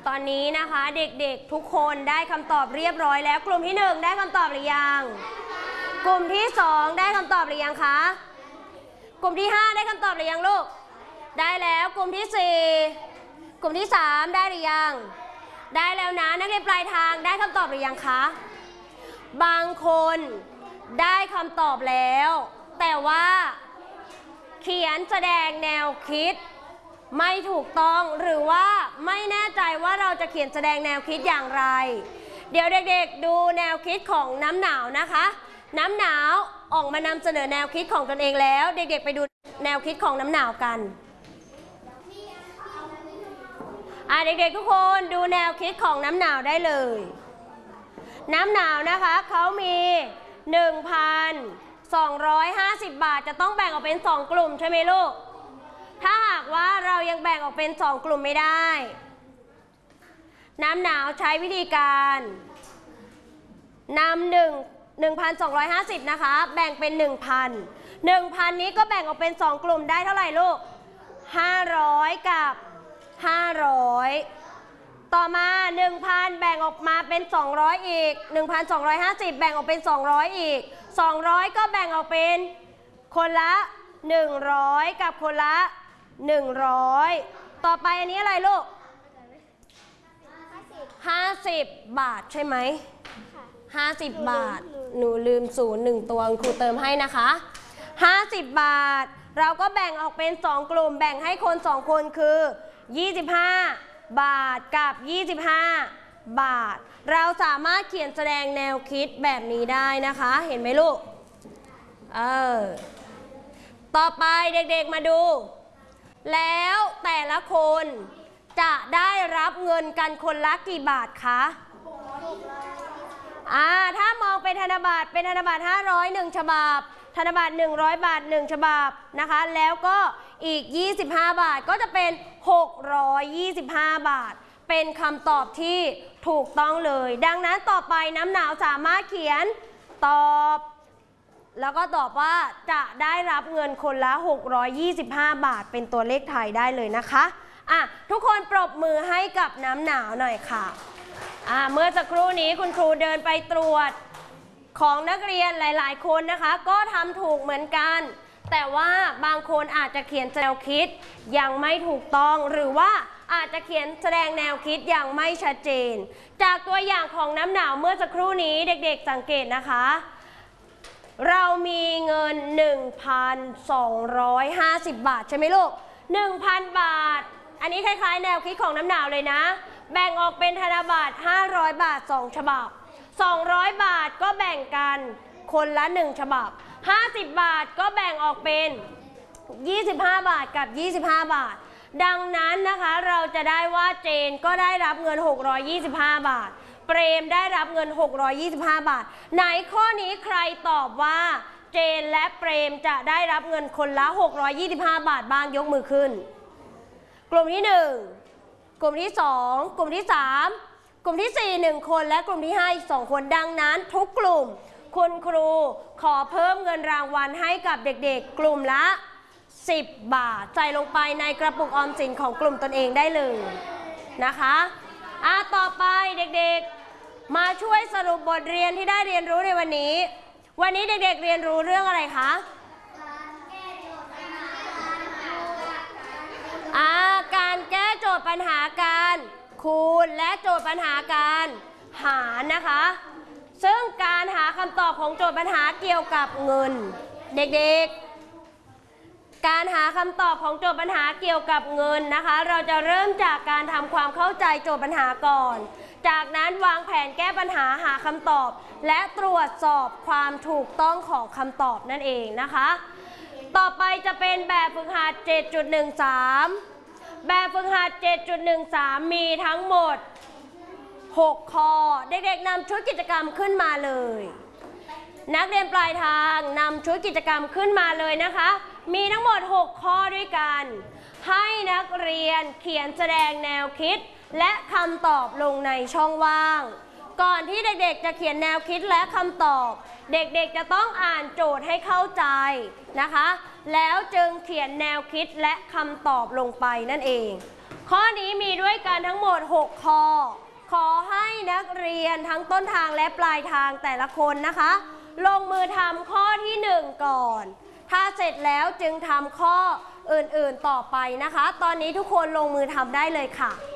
ตอนนี้นะคะเด็กๆทุกคนได้คำตอบเรียบร้อยแล้วกลุ่มที่1ได้คำตอบหรือยังกลุ่มที่2ได้คำตอบหรือยังคะกลุ่มที่5ได้คำตอบหรือยังลูกได้แล้วกลุ่มที่4กลุ่มที่3ได้หรือยังได้แล้วนะนักเรียนปลายทางได้คำตอบหรือยังคะบางคนได้คำตอบแล้วแต่ว่าเขียนแสดงแนวคิดไม่ถูกต้องหรือว่าไม่แน่ใจว่าเราจะเขียนแสดงแนวคิดอย่างไรเดี๋ยวเด็กๆดูแนวคิดของน้ำหนาวนะคะน้ำหนาวออกมานำเสนอแนวคิดของตนเองแล้วเด็กๆไปดูแนวคิดของน้ำหนาวกันเด็กๆทุกคนดูแนวคิดของน้ำหนาวได้เลยน้ำหนาวนะคะเขามี 1,250 บาทจะต้องแบ่งออกเป็น2กลุ่มใช่ไหมลูกถ้าหากว่าเรายังแบ่งออกเป็น2กลุ่มไม่ได้น้ำหนาวใช้วิธีการนำ1,250 นะคะแบ่งเป็น 1,000 นี้ก็แบ่งออกเป็น2กลุ่มได้เท่าไหร่ลูก500กับ500ต่อมา 1,000 แบ่งออกมาเป็น200อีก 1,250 แบ่งออกเป็น200อีก200ก็แบ่งออกเป็นคนละ100กับคนละ100ต่อไปอันนี้อะไรลูก50 บาทใช่ไหม50 บาทหนูลืม01ตัวครูเติมให้นะคะ50 บาทเราก็แบ่งออกเป็น2กลุ่มแบ่งให้คน2คนคือ25 บาทกับ25 บาทเราสามารถเขียนแสดงแนวคิดแบบนี้ได้นะคะเห็นไหมลูกต่อไปเด็กๆมาดูแล้วแต่ละคนจะได้รับเงินกันคนละกี่บาทคะถ้ามองเป็นธนบัตร500 1ฉบับธนบัตร100 บาท1ฉบับนะคะแล้วก็อีก25 บาทก็จะเป็น625 บาทเป็นคำตอบที่ถูกต้องเลยดังนั้นต่อไปน้ำหนาวสามารถเขียนตอบแล้วก็ตอบว่าจะได้รับเงินคนละ625 บาทเป็นตัวเลขไทยได้เลยนะคะทุกคนปรบมือให้กับน้ำหนาวหน่อยค่ะเมื่อสักครู่นี้คุณครูเดินไปตรวจของนักเรียนหลายๆคนนะคะก็ทำถูกเหมือนกันแต่ว่าบางคนอาจจะเขียนแนวคิดยังไม่ถูกต้องหรือว่าอาจจะเขียนแสดงแนวคิดอย่างไม่ชัดเจนจากตัวอย่างของน้ำหนาวเมื่อสักครู่นี้เด็กๆสังเกตนะคะเรามีเงิน 1,250 บาทใช่ไหมลูก 1,000 บาทอันนี้คล้ายๆแนวคิดของน้ำหนาวเลยนะแบ่งออกเป็นธนบัตร500 บาท2ฉบับ200 บาทก็แบ่งกันคนละ1ฉบับ50 บาทก็แบ่งออกเป็น25 บาทกับ25 บาทดังนั้นนะคะเราจะได้ว่าเจนก็ได้รับเงิน625 บาทเปรมได้รับเงิน625 บาทไหนข้อนี้ใครตอบว่าเจนและเปรมจะได้รับเงินคนละ625 บาทบ้างยกมือขึ้นกลุ่มที่1กลุ่มที่2กลุ่มที่3กลุ่มที่4 1คนและกลุ่มที่5อีก2คนดังนั้นทุกกลุ่มคุณครูขอเพิ่มเงินรางวัลให้กับเด็กๆกลุ่มละ10 บาทใส่ลงไปในกระปุกออมสินของกลุ่มตนเองได้เลยนะคะต่อไปเด็กๆมาช่วยสรุปบทเรียนที่ได้เรียนรู้ในวันนี้เด็กๆเรียนรู้เรื่องอะไรคะการแก้โจทย์ปัญหาการคูณและโจทย์ปัญหาการหารนะคะซึ่งการหาคำตอบของโจทย์ปัญหาเกี่ยวกับเงินเด็กๆการหาคำตอบของโจทย์ปัญหาเกี่ยวกับเงินนะคะเราจะเริ่มจากการทำความเข้าใจโจทย์ปัญหาก่อนจากนั้นวางแผนแก้ปัญหาหาคำตอบและตรวจสอบความถูกต้องของคำตอบนั่นเองนะคะต่อไปจะเป็นแบบฝึกหัด 7.13 แบบฝึกหัด 7.13 มีทั้งหมด6 ข้อเด็กๆนำชุดกิจกรรมขึ้นมาเลยนักเรียนปลายทางนำชุดกิจกรรมขึ้นมาเลยนะคะมีทั้งหมด6 ข้อด้วยกันให้นักเรียนเขียนแสดงแนวคิดและคำตอบลงในช่องว่างก่อนที่เด็กๆจะเขียนแนวคิดและคำตอบเด็กๆจะต้องอ่านโจทย์ให้เข้าใจนะคะแล้วจึงเขียนแนวคิดและคำตอบลงไปนั่นเองข้อนี้มีด้วยกันทั้งหมด6ข้อขอให้นักเรียนทั้งต้นทางและปลายทางแต่ละคนนะคะลงมือทำข้อที่1ก่อนถ้าเสร็จแล้วจึงทำข้ออื่นๆต่อไปนะคะตอนนี้ทุกคนลงมือทำได้เลยค่ะ